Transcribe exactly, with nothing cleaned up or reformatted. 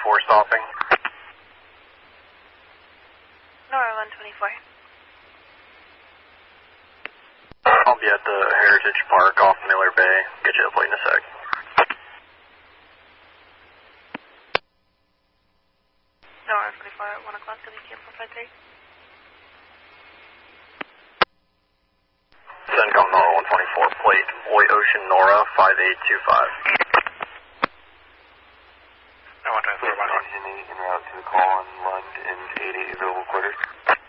twenty-four stopping. Nora one twenty-four. I'll be at the Heritage Park off Miller Bay. Get you a plate in a sec. Nora one twenty-four at one o'clock, W T M four five three. CENTCOM Nora one twenty-four, plate Boy Ocean Nora five eight two five. Nora one twenty-four, one eight, en route to the call on Lund and eighty available quarters.